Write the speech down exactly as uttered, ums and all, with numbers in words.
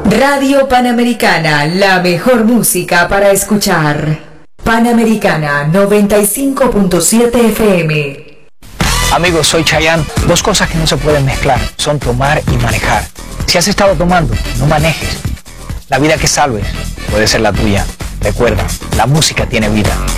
Radio Panamericana, la mejor música para escuchar. Panamericana noventa y cinco punto siete F M. Amigos, soy Chayanne. Dos cosas que no se pueden mezclar son tomar y manejar. Si has estado tomando, no manejes. La vida que salves puede ser la tuya. Recuerda, la música tiene vida.